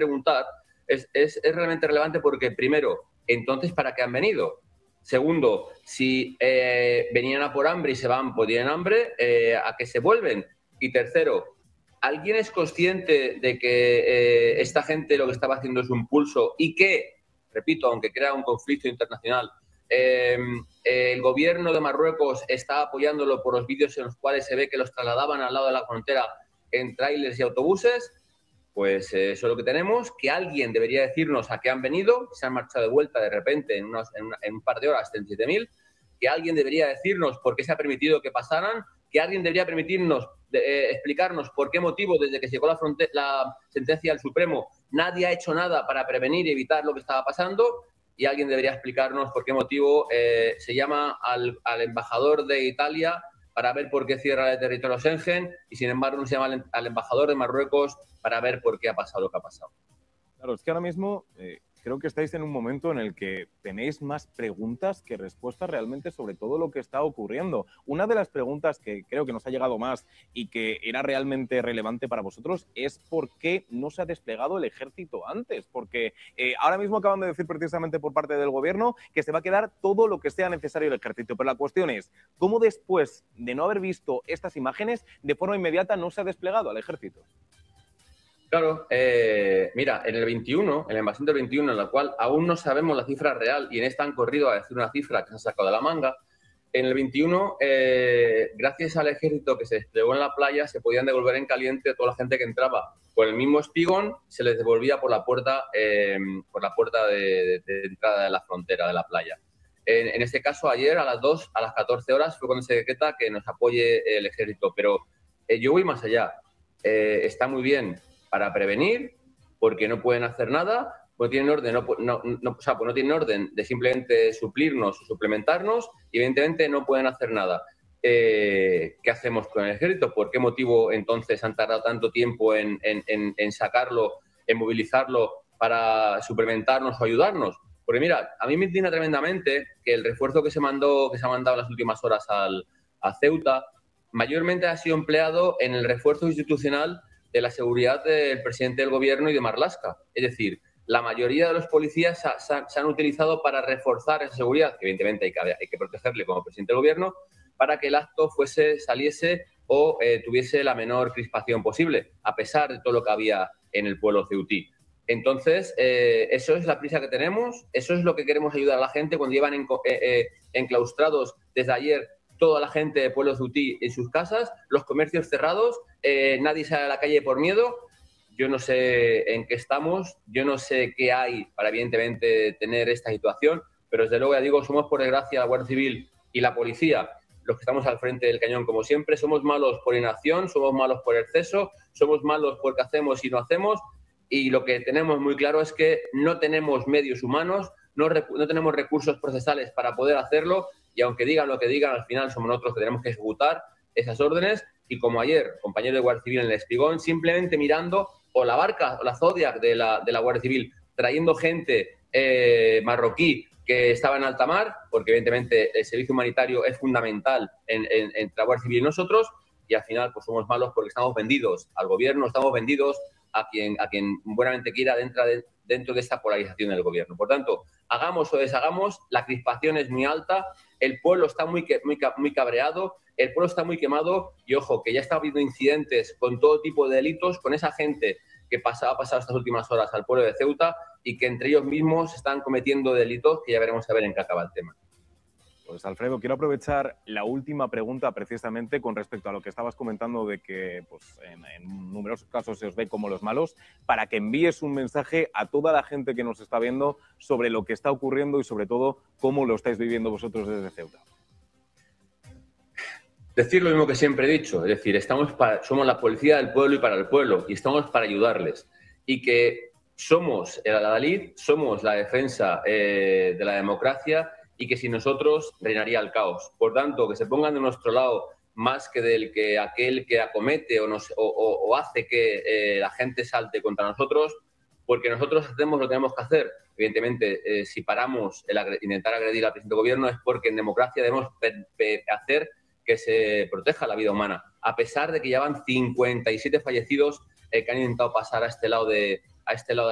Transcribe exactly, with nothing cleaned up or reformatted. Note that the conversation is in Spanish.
preguntar es, es, es realmente relevante porque, primero, entonces, ¿para qué han venido? Segundo, si eh, venían a por hambre y se van, pues tienen hambre, eh, ¿a qué se vuelven? Y tercero, ¿alguien es consciente de que eh, esta gente lo que estaba haciendo es un pulso y que, repito, aunque crea un conflicto internacional, eh, eh, el gobierno de Marruecos está apoyándolo por los vídeos en los cuales se ve que los trasladaban al lado de la frontera en tráilers y autobuses? Pues eh, eso es lo que tenemos, que alguien debería decirnos a qué han venido, se han marchado de vuelta de repente en, unos, en, una, en un par de horas, treinta y siete mil, que alguien debería decirnos por qué se ha permitido que pasaran, que alguien debería permitirnos, de, eh, explicarnos por qué motivo desde que llegó la, la sentencia del Supremo nadie ha hecho nada para prevenir y evitar lo que estaba pasando, y alguien debería explicarnos por qué motivo eh, se llama al, al embajador de Italia para ver por qué cierra el territorio Schengen y, sin embargo, no se llama al, al embajador de Marruecos para ver por qué ha pasado lo que ha pasado. Claro, es que ahora mismo eh, creo que estáis en un momento en el que tenéis más preguntas que respuestas realmente sobre todo lo que está ocurriendo. Una de las preguntas que creo que nos ha llegado más y que era realmente relevante para vosotros es por qué no se ha desplegado el ejército antes, porque eh, ahora mismo acaban de decir precisamente por parte del gobierno que se va a quedar todo lo que sea necesario el ejército, pero la cuestión es, ¿cómo después de no haber visto estas imágenes, de forma inmediata no se ha desplegado al ejército? Claro, eh, mira, en el veintiuno, en la invasión del veintiuno, en la cual aún no sabemos la cifra real y en esta han corrido a decir una cifra que se ha sacado de la manga, en el veintiuno, eh, gracias al ejército que se desplegó en la playa, se podían devolver en caliente toda la gente que entraba por el mismo espigón, se les devolvía por la puerta, eh, por la puerta de, de, de entrada de la frontera de la playa. En, en este caso, ayer a las dos, a las catorce horas, fue cuando se decreta que nos apoye el ejército. Pero eh, yo voy más allá. Eh, está muy bien para prevenir, porque no pueden hacer nada, pues tienen orden, no, no, no, o sea, pues no tienen orden de simplemente suplirnos o suplementarnos y evidentemente no pueden hacer nada. Eh, ¿Qué hacemos con el ejército? ¿Por qué motivo entonces han tardado tanto tiempo en, en, en, en sacarlo, en movilizarlo para suplementarnos o ayudarnos? Porque mira, a mí me indigna tremendamente que el refuerzo que se mandó, que se ha mandado en las últimas horas al, a Ceuta, mayormente ha sido empleado en el refuerzo institucional de la seguridad del presidente del gobierno y de Marlaska. Es decir, la mayoría de los policías se, se, se han utilizado para reforzar esa seguridad, que evidentemente hay que, hay que protegerle como presidente del gobierno, para que el acto fuese, saliese o eh, tuviese la menor crispación posible, a pesar de todo lo que había en el pueblo ceutí. Entonces, eh, eso es la prisa que tenemos, eso es lo que queremos ayudar a la gente cuando llevan en, eh, eh, enclaustrados desde ayer toda la gente de Pueblo Ceutí en sus casas, los comercios cerrados, eh, nadie sale a la calle por miedo. Yo no sé en qué estamos, yo no sé qué hay para, evidentemente, tener esta situación, pero desde luego, ya digo, somos, por desgracia, la Guardia Civil y la policía los que estamos al frente del cañón, como siempre. Somos malos por inacción, somos malos por exceso, somos malos porque hacemos y no hacemos, y lo que tenemos muy claro es que no tenemos medios humanos, no, no tenemos recursos procesales para poder hacerlo, y aunque digan lo que digan, al final somos nosotros que tenemos que ejecutar esas órdenes. Y como ayer, compañero de Guardia Civil en el Espigón, simplemente mirando, o la barca, o la Zodiac de la, de la Guardia Civil, trayendo gente eh, marroquí que estaba en alta mar, porque evidentemente el servicio humanitario es fundamental en, en, entre la Guardia Civil y nosotros, y al final pues somos malos porque estamos vendidos al gobierno, estamos vendidos a quien, a quien buenamente quiera dentro de, dentro de esta polarización del gobierno. Por tanto, hagamos o deshagamos, la crispación es muy alta, el pueblo está muy, muy, muy cabreado, el pueblo está muy quemado y, ojo, que ya está habiendo incidentes con todo tipo de delitos, con esa gente que pasa, ha pasado estas últimas horas al pueblo de Ceuta y que entre ellos mismos están cometiendo delitos que ya veremos a ver en qué acaba el tema. Pues, Alfredo, quiero aprovechar la última pregunta precisamente con respecto a lo que estabas comentando de que pues, en, en numerosos casos se os ve como los malos, para que envíes un mensaje a toda la gente que nos está viendo sobre lo que está ocurriendo y sobre todo cómo lo estáis viviendo vosotros desde Ceuta. Decir lo mismo que siempre he dicho, es decir, estamos para, somos la policía del pueblo y para el pueblo y estamos para ayudarles, y que somos el adalid, somos la defensa eh, de la democracia, y que sin nosotros reinaría el caos. Por tanto, que se pongan de nuestro lado más que del que aquel que acomete o, nos, o, o, o hace que eh, la gente salte contra nosotros, porque nosotros hacemos lo que tenemos que hacer. Evidentemente, eh, si paramos el agre intentar agredir al presidente del gobierno es porque en democracia debemos hacer que se proteja la vida humana, a pesar de que ya van cincuenta y siete fallecidos eh, que han intentado pasar a este lado de a este lado